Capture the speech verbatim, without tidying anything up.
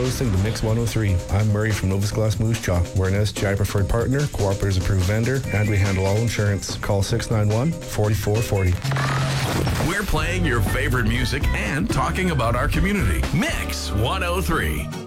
listening to Mix one oh three. I'm Murray from Novus Glass Moose Jaw. We're an S G I preferred partner, Cooperatives approved vendor, and we handle all insurance. Call six nine one, four four four zero. We're playing your favorite music and talking about our community. Mix one oh three.